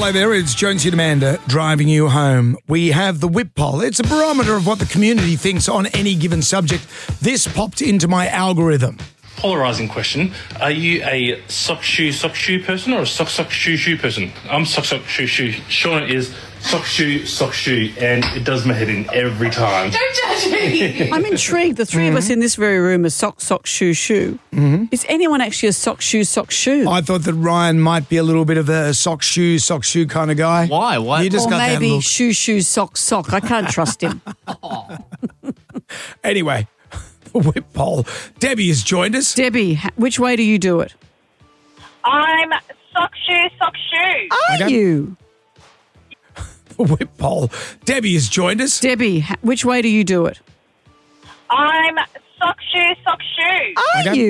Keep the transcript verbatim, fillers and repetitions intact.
Hello there, it's Jonesy and Amanda driving you home. We have the whip poll. It's a barometer of what the community thinks on any given subject. This popped into my algorithm. Polarising question. Are you a sock shoe sock shoe person or a sock sock shoe shoe person? I'm sock sock shoe shoe. Shauna is sock shoe sock shoe, and it does my head in every time. Don't judge me. I'm intrigued. The 3 mm-hmm. of us in this very room are sock, sock, shoe, shoe. Mm-hmm. Is anyone actually a sock, shoe, sock, shoe? I thought that Ryan might be a little bit of a sock shoe, sock shoe kind of guy. Why? Why? You just or got maybe that look. shoe, shoe, sock, sock. I can't trust him. Anyway, the whip poll. Debbie has joined us. Debbie, h- which way do you do it? I'm sock shoe, sock shoe. Are Okay. you? The whip poll. Debbie has joined us. Debbie, h- which way do you do it? I'm sock shoe, sock shoe. Are Okay. you?